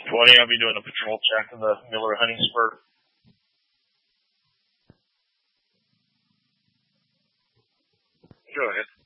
20, I'll be doing a patrol check in the Miller hunting spur. Go ahead.